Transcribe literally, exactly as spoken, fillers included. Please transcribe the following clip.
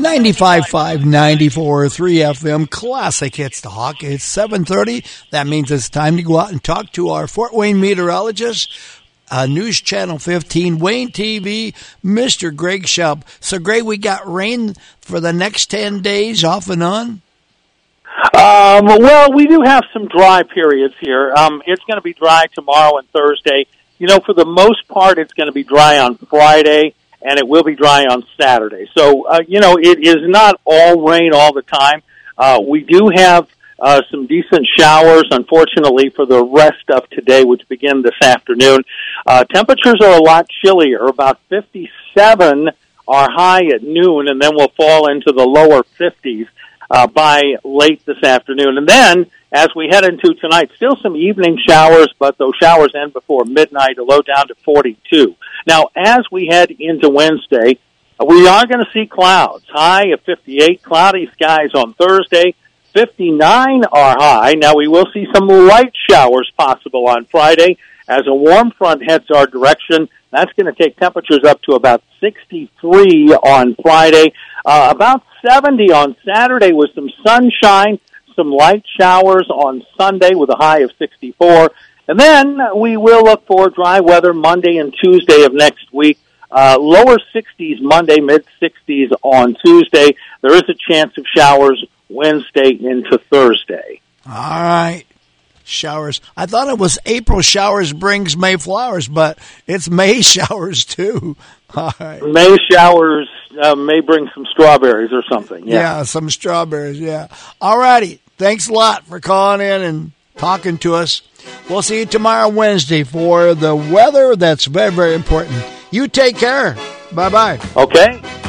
ninety-five point five, ninety-four point three F M, Classic Hits Talk. It's seven thirty. That means it's time to go out and talk to our Fort Wayne meteorologist, uh, News Channel fifteen, Wayne T V, Mister Greg Shelp. So, Greg, we got rain for the next ten days off and on? Um, well, we do have some dry periods here. Um, it's going to be dry tomorrow and Thursday. You know, for the most part, it's going to be dry on Friday, and it will be dry on Saturday. So, uh, you know, it is not all rain all the time. Uh, we do have uh, some decent showers, unfortunately, for the rest of today, which begin this afternoon. Uh, temperatures are a lot chillier. About fifty-seven are high at noon, and then we'll fall into the lower fifties uh, by late this afternoon. And then, as we head into tonight, still some evening showers, but those showers end before midnight, a low down to forty-two. Now, as we head into Wednesday, we are going to see clouds. High of fifty-eight, cloudy skies on Thursday. fifty-nine are high. Now, we will see some light showers possible on Friday as a warm front heads our direction. That's going to take temperatures up to about sixty-three on Friday, uh, about seventy on Saturday with some sunshine, some light showers on Sunday with a high of sixty-four. And then we will look for dry weather Monday and Tuesday of next week. Uh, lower sixties Monday, mid-sixties on Tuesday. There is a chance of showers Wednesday into Thursday. All right. Showers. I thought it was April showers brings May flowers, but it's May showers too. All right. May showers uh, may bring some strawberries or something. Yeah, yeah some strawberries, yeah. All righty. Thanks a lot for calling in and talking to us. We'll see you tomorrow, Wednesday, for the weather. That's very, very important. You take care. Bye-bye. Okay.